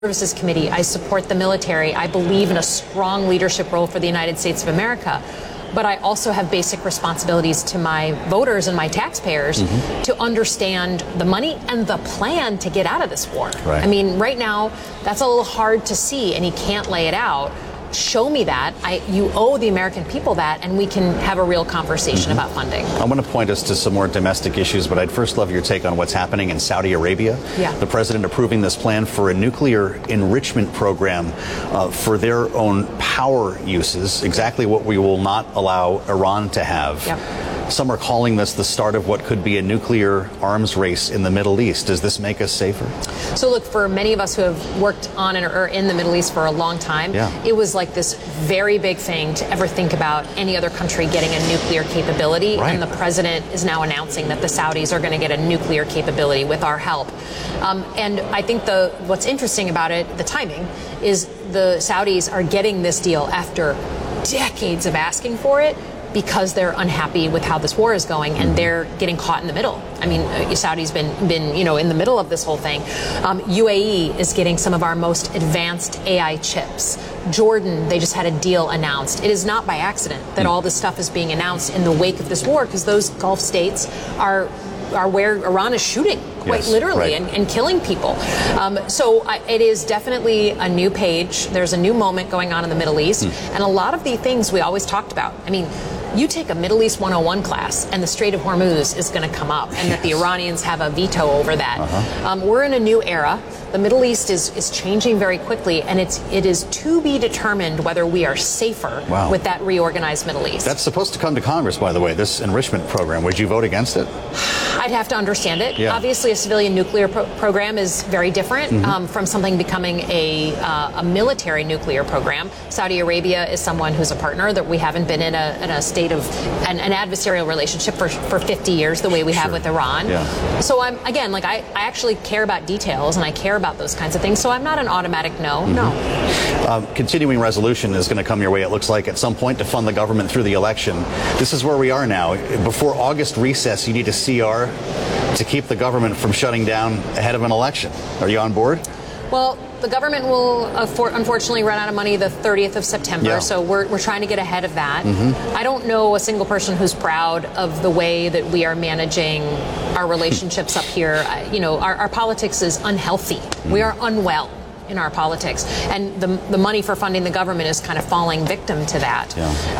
Services Committee. I support the military. I believe in a strong leadership role for the United States of America. But I also have basic responsibilities to my voters and my taxpayers to understand the money and the plan to get out of this war. Right. I mean, right now, that's a little hard to see, and he can't lay it out. Show me that. You owe the American people that, and we can have a real conversation about funding. I want to point us to some more domestic issues, but I'd first love your take on what's happening in Saudi Arabia. Yeah. The president approving this plan for a nuclear enrichment program for their own power uses, exactly what we will not allow Iran to have. Yep. Some are calling this the start of what could be a nuclear arms race in the Middle East. Does this make us safer? So look, for many of us who have worked on or in the Middle East for a long time, it was like this very big thing to ever think about any other country getting a nuclear capability. Right. And the president is now announcing that the Saudis are going to get a nuclear capability with our help. And I think what's interesting about it, the timing, is the Saudis are getting this deal after decades of asking for it, because they're unhappy with how this war is going, and they're getting caught in the middle. I mean, Saudi's been in the middle of this whole thing. UAE is getting some of our most advanced AI chips. Jordan, they just had a deal announced. It is not by accident that all this stuff is being announced in the wake of this war, because those Gulf states are where Iran is shooting, quite literally, and killing people. So it is definitely a new page. There's a new moment going on in the Middle East, and a lot of the things we always talked about. I mean, you take a Middle East 101 class, and the Strait of Hormuz is going to come up, and that the Iranians have a veto over that. We're in a new era. The Middle East is changing very quickly, and it is to be determined whether we are safer with that reorganized Middle East. That's supposed to come to Congress, by the way, this enrichment program. Would you vote against it? I'd have to understand it. Yeah. Obviously, a civilian nuclear program is very different from something becoming a military nuclear program. Saudi Arabia is someone who's a partner that we haven't been in a state of an adversarial relationship for 50 years the way we have with Iran. Yeah. So I actually care about details, and I care about those kinds of things. So I'm not an automatic no. Continuing resolution is going to come your way, it looks like, at some point to fund the government through the election. This is where we are now. Before August recess, you need a CR to keep the government from shutting down ahead of an election. Are you on board? Well, the government will unfortunately run out of money the 30th of September, so we're trying to get ahead of that. I don't know a single person who's proud of the way that we are managing our relationships up here. Our politics is unhealthy. We are unwell in our politics, and the money for funding the government is kind of falling victim to that.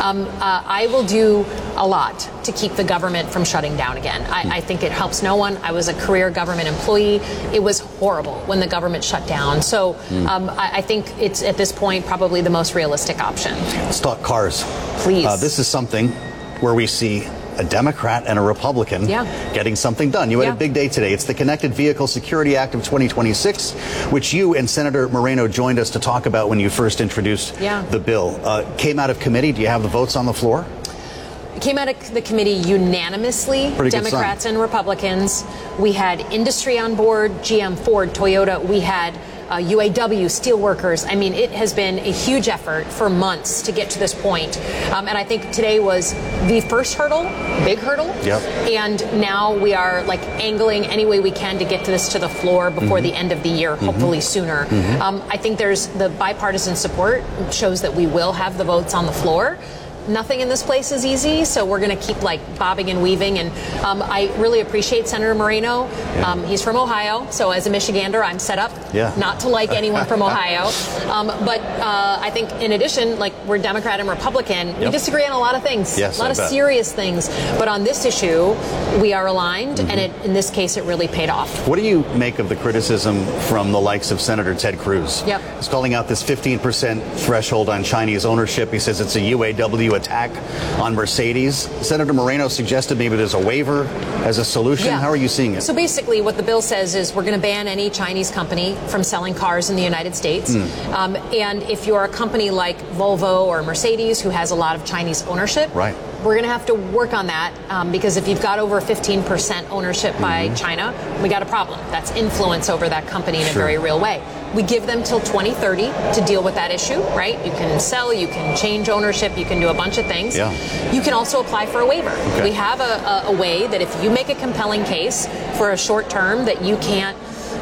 I will do a lot to keep the government from shutting down again. I think it helps no one. I was a career government employee. It was horrible when the government shut down. So I think it's, at this point, probably the most realistic option. Let's talk cars. Please. This is something where we see a Democrat and a Republican getting something done. You had a big day today. It's the Connected Vehicle Security Act of 2026, which you and Senator Moreno joined us to talk about when you first introduced the bill. Came out of committee. Do you have the votes on the floor? It came out of the committee unanimously, Democrats and Republicans. We had industry on board, GM, Ford, Toyota. We had UAW, steelworkers. I mean, it has been a huge effort for months to get to this point. And I think today was the first hurdle, big hurdle. And now we are angling any way we can to get to the floor before the end of the year, hopefully sooner. I think there's the bipartisan support shows that we will have the votes on the floor. Nothing in this place is easy, so we're going to keep bobbing and weaving. And I really appreciate Senator Moreno. He's from Ohio, so as a Michigander, I'm set up not to like anyone from Ohio. But I think, in addition, we're Democrat and Republican. We disagree on a lot of things, a lot of serious things. But on this issue, we are aligned, and in this case, it really paid off. What do you make of the criticism from the likes of Senator Ted Cruz? He's calling out this 15% threshold on Chinese ownership. He says it's a UAW attack on Mercedes. Senator Moreno suggested maybe there's a waiver as a solution. How are you seeing it? So basically what the bill says is we're going to ban any Chinese company from selling cars in the United States. And if you're a company like Volvo or Mercedes who has a lot of Chinese ownership, we're going to have to work on that because if you've got over 15% ownership by China, we got a problem. That's influence over that company in a very real way. We give them till 2030 to deal with that issue, right? You can sell, you can change ownership, you can do a bunch of things. You can also apply for a waiver. We have a way that if you make a compelling case for a short term that you can't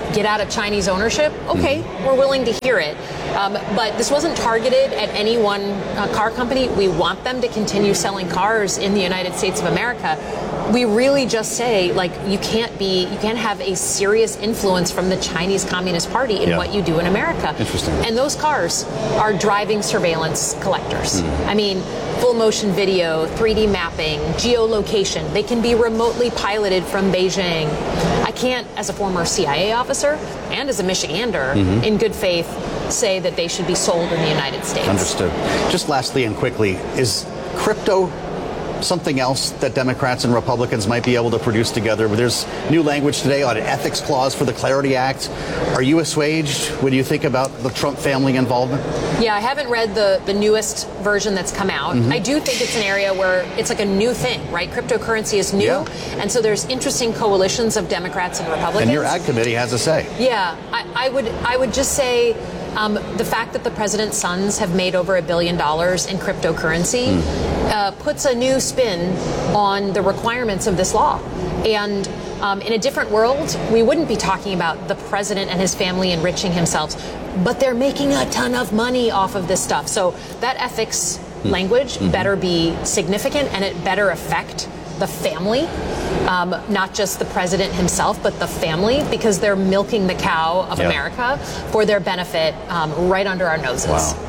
get out of Chinese ownership, okay, we're willing to hear it. But this wasn't targeted at any one car company. We want them to continue selling cars in the United States of America. We really just say, like, you can't have a serious influence from the Chinese Communist Party in what you do in America. Interesting. And those cars are driving surveillance collectors. I mean, full motion video, 3D mapping, geolocation. They can be remotely piloted from Beijing. I can't, as a former CIA officer and as a Michigander, in good faith, say that they should be sold in the United States. Understood. Just lastly and quickly, is crypto something else that Democrats and Republicans might be able to produce together? There's new language today on an ethics clause for the Clarity Act. Are you assuaged when you think about the Trump family involvement? Yeah, I haven't read the newest version that's come out. I do think it's an area where it's like a new thing, right? Cryptocurrency is new. And so there's interesting coalitions of Democrats and Republicans. And your ag committee has a say. Yeah, I would just say the fact that the president's sons have made over $1 billion in cryptocurrency puts a new spin on the requirements of this law. And in a different world, we wouldn't be talking about the president and his family enriching himself, but they're making a ton of money off of this stuff. So that ethics language better be significant, and it better affect the family, not just the president himself, but the family, because they're milking the cow of America for their benefit right under our noses. Wow.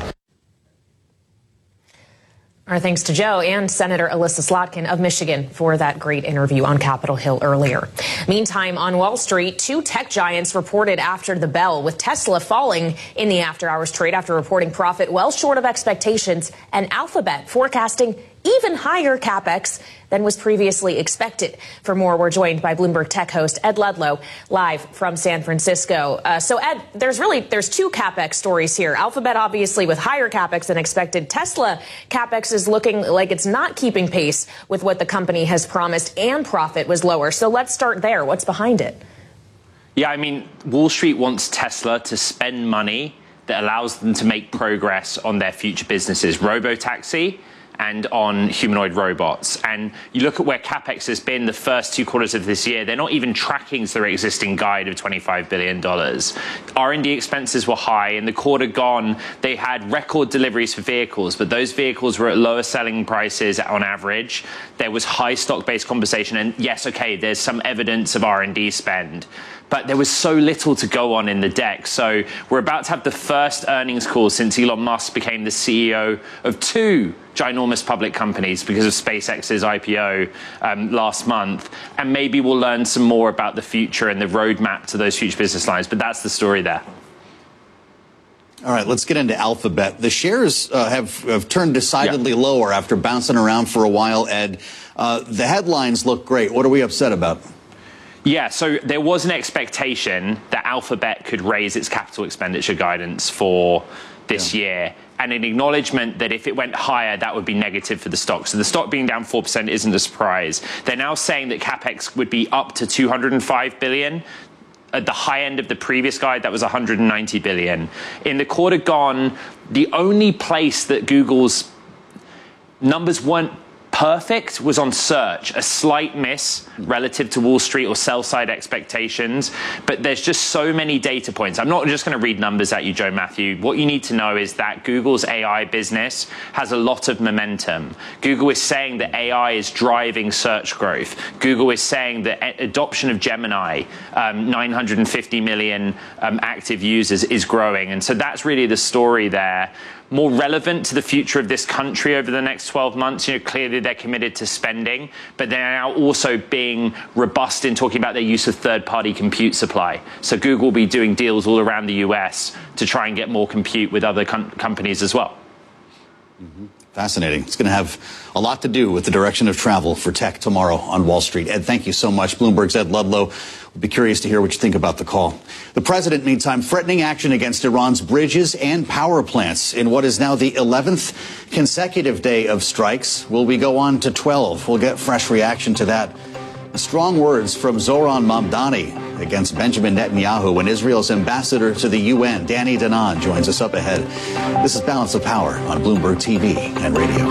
Our thanks to Joe and Senator Elissa Slotkin of Michigan for that great interview on Capitol Hill earlier. Meantime, on Wall Street, two tech giants reported after the bell, with Tesla falling in the after-hours trade after reporting profit well short of expectations, and Alphabet forecasting even higher capex than was previously expected. For more, we're joined by Bloomberg Tech host Ed Ludlow, live from San Francisco. So, Ed, there's two capex stories here. Alphabet, obviously, with higher capex than expected. Tesla capex is looking like it's not keeping pace with what the company has promised, and profit was lower. So let's start there. What's behind it? Yeah, I mean, Wall Street wants Tesla to spend money that allows them to make progress on their future businesses. Robotaxi and on humanoid robots. And you look at where CapEx has been the first 2 quarters of this year, they're not even tracking to their existing guide of $25 billion. R&D expenses were high. In the quarter gone, they had record deliveries for vehicles, but those vehicles were at lower selling prices on average. There was high stock-based compensation. And yes, okay, there's some evidence of R&D spend, but there was so little to go on in the deck. So we're about to have the first earnings call since Elon Musk became the CEO of 2 ginormous public companies because of SpaceX's IPO last month. And maybe we'll learn some more about the future and the roadmap to those future business lines. But that's the story there. All right, let's get into Alphabet. The shares have turned decidedly lower after bouncing around for a while, Ed. The headlines look great. What are we upset about? Yeah, so there was an expectation that Alphabet could raise its capital expenditure guidance for this year, and an acknowledgement that if it went higher, that would be negative for the stock. So the stock being down 4% isn't a surprise. They're now saying that CapEx would be up to $205 billion. At the high end of the previous guide, that was $190 billion. In the quarter gone, the only place that Google's numbers weren't perfect was on search, a slight miss relative to Wall Street or sell-side expectations. But there's just so many data points. I'm not just going to read numbers at you, Joe Matthew. What you need to know is that Google's AI business has a lot of momentum. Google is saying that AI is driving search growth. Google is saying that adoption of Gemini, 950 million active users, is growing. And so that's really the story there. More relevant to the future of this country over the next 12 months, clearly they're committed to spending, but they're now also being robust in talking about their use of third-party compute supply. So Google will be doing deals all around the US to try and get more compute with other companies as well. Fascinating. It's going to have a lot to do with the direction of travel for tech tomorrow on Wall Street. Ed, thank you so much. Bloomberg's Ed Ludlow. We'll be curious to hear what you think about the call. The president, meantime, threatening action against Iran's bridges and power plants in what is now the 11th consecutive day of strikes. Will we go on to 12? We'll get fresh reaction to that. Strong words from Zoran Mamdani against Benjamin Netanyahu and Israel's ambassador to the UN, Danny Danon, joins us up ahead. This is Balance of Power on Bloomberg TV and radio.